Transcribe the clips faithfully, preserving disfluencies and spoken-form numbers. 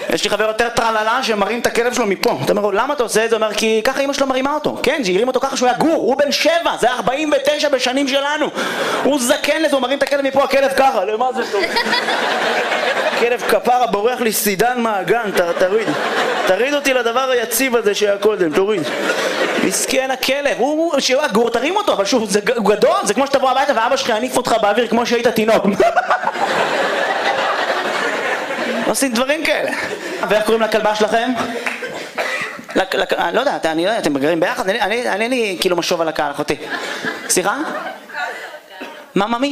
יש לי חבר יותר טרללה שמרים את הכלב שלו מפה. אתה אומר לו, למה אתה עושה את זה? הוא אומר, כי ככה אמא שלו מרימה אותו. כן, שהרים אותו ככה שהוא היה גור, הוא בן שבע, זה ארבעים ותשע בשנים שלנו. הוא זקן לזה, הוא מרים את הכלב מפה, הכלב ככה, למה זה טוב? הכלב כפרה בורח לי סידן מהגן, תוריד. תריד אותי לדבר היציב הזה שהיה קודם, תוריד. מסכן הכלב, הוא שהוא היה גור, תרים אותו, אבל שוב, זה גדול, זה כמו שתבוא הביתה ואבא שלך יניף אותך באוויר כמו שהיית תינוק. עושים דברים כאלה. ואיך קוראים לכלבה שלכם? לא יודע, אני לא יודע, אתם גרים ביחד? אני אין לי כאילו משוב על הקהל, אחותי. סליחה? מה, ממי?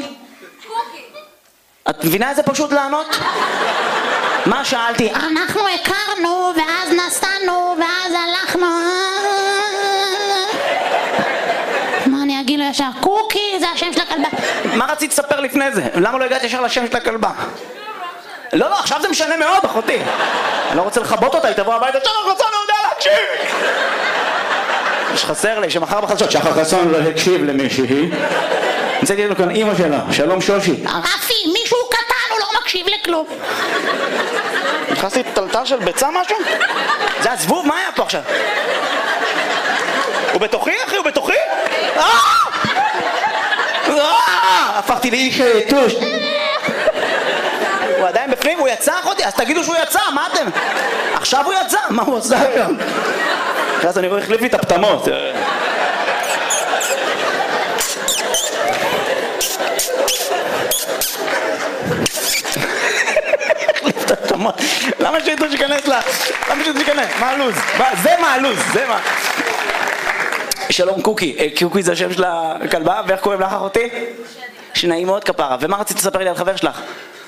את מבינה איזה פשוט לענות? מה שאלתי? אנחנו הכרנו, ואז נסענו, ואז הלכנו. מה אני אגיד לו ישר? קוקי, זה השם של הכלבה. מה רצית לספר לפני זה? למה לא הגעת ישר לשם של הכלבה? לא, לא, עכשיו זה משנה מאוד, אחותי. אני לא רוצה לחבות אותה, היא תבוא הביתה, שחר חסון לא יודע להקשיב! יש חסר לי, שמחר בחדשות, שחר חסון לא הקשיב למישהי. נמצאתי לנו כאן אימא שלה, שלום שושי. רפי, מישהו קטן, הוא לא מקשיב לכלום. נכנסתי טלטל של ביצה משהו? זה הזבוב, מה היה פה עכשיו? הוא בתוכי, אחי, הוא בתוכי? הפכתי לאיש היתוש. הוא עדיין בפנים, הוא יצא אחותי, אז תגידו שהוא יצא, מה אתם? עכשיו הוא יצא, מה הוא עושה היום? אז אני רואה החליף לי את הפתמות. החליף את הפתמות. למה שיתו שיכנס לה? למה שיתו שיכנס? מה הלוז? זה מה הלוז, זה מה. שלום קוקי, קוקי זה השם של הכלבה, ואיך קוראים לך אחותי? שנעים מאוד כפרה, ומה רצית לספר לי על חבר שלך?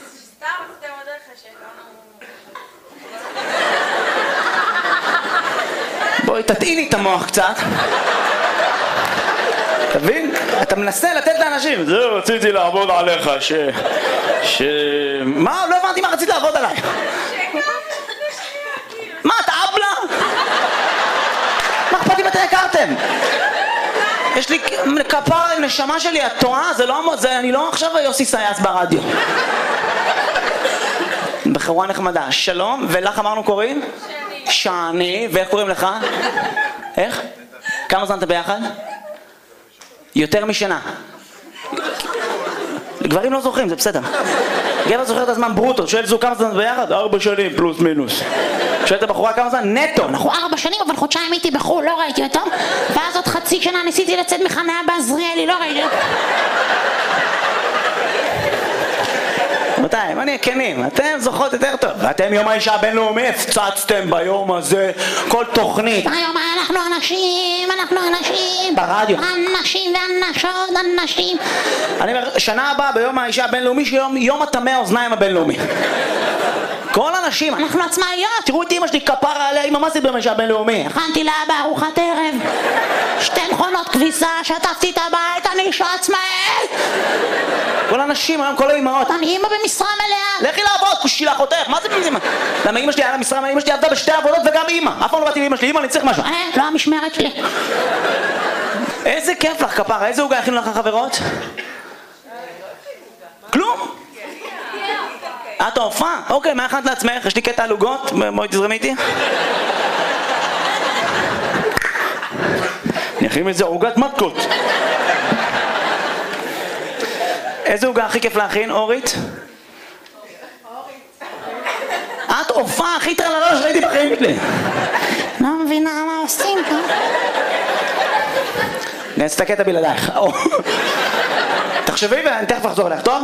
בואי תטעיני את המוח קצת. תבין? אתה מנסה לתת לאנשים. זה רציתי לעבוד עליך ש... ש... מה? לא הבנתי מה רצית לעבוד עליי. מה? אתה אבלה? מה אכפת אם אתם הכרתם? יש לי כפר, נשמה שלי, את טועה? זה לא... אני לא עכשיו יוסי סייס ברדיו. בחורה נחמדה. שלום, ולך אמרנו קוראים? שני, ואיך קוראים לך? איך? כמה זמן אתה ביחד? יותר משנה. גברים לא זוכרים, זה בסדר. גבר זוכר את הזמן ברוטו, שואל זו כמה זמן ביחד? ארבע שנים פלוס מינוס. שואל את הבחורה כמה זמן? נטו. אנחנו ארבע שנים, אבל חודשיים הייתי בחול, לא ראיתי אותו. ואז עוד חצי שנה ניסיתי לצאת מחניה בעזריאלי, לא ראיתי אותו. מתי? מה נהיה כנים? אתם זוכרות יותר טוב. ואתם יום האישה הבינלאומי הפצצתם ביום הזה כל תוכנית. היום אנחנו אנשים, אנחנו אנשים. ברדיו. אנשים ואנשות, אנשים. אני אומר, שנה הבאה ביום האישה הבינלאומי שיום יום הטמא האוזניים הבינלאומי. כל אנשים, אנחנו עצמאיות. תראו את אמא שלי כפרה עליה, אמא מה עשית ביום האישה הבינלאומי? הכנתי לאבא ארוחת ערב. שתי מכונות כביסה, שטפתי את הבית, אני אישה עצמאית. כל האנשים, היום כל האמהות. אני אמא במשרה מלאה. לכי לעבוד, כושילה חותך, מה זה במשרה? למה אמא שלי היה לה משרה, אמא שלי עבדה בשתי עבודות וגם אמא. אף פעם לא באתי לאמא שלי, אמא אני צריך משהו. אה, לא המשמרת שלי. איזה כיף לך כפרה, איזה עוגה הכינו לך חברות? כלום? את ההופעה? אוקיי, מה הכנת לעצמך? יש לי קטע על עוגות, בואי תזרמי איתי. אני אכין מזה עוגת מתקות. איזה עוגה הכי כיף להכין, אורית? את הופעה הכי טרללה שראיתי בחיים שלי. לא מבינה מה עושים פה. נעץ את הקטע בלעדייך. תחשבי ואני תכף אחזור אליך, טוב?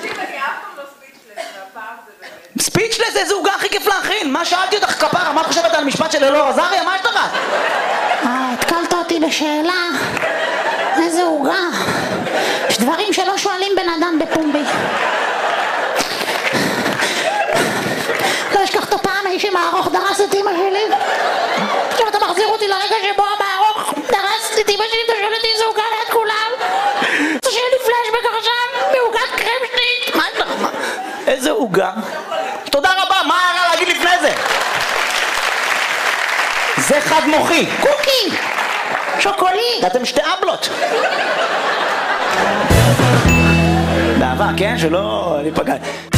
ספיצ'לס, איזה עוגה הכי כיף להכין? מה שאלתי אותך כפרה? מה את חושבת על המשפט של אלאור עזריה? מה יש לך? אה, התקלת אותי בשאלה. איזה עוגה. יש דברים שלא שואלים בן אדם בפומבי. לא אשכח את הפעם האיש עם הארוך דרס את אמא שלי. עכשיו אתה מחזיר אותי לרגע שבו המארוך דרס את אמא שלי, אתה שואל אותי איזה עוגה ליד כולם. אתה שואל לי פלשבק עכשיו מעוגת קרמשנית. מה יש לך? איזה עוגה? תודה רבה, מה היה להגיד לפני זה? זה חד מוחי. קוקי! שוקולי! ואתם שתי אבלות. באהבה, כן? שלא ניפגע.